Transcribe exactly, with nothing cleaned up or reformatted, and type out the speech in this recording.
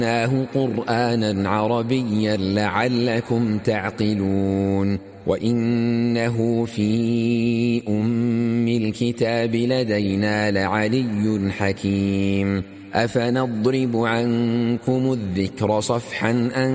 جعلناه قرآنا عربيا لعلكم تعقلون وإنه في أم الكتاب لدينا لعلي حكيم. أفنضرب عنكم الذكر صفحا أن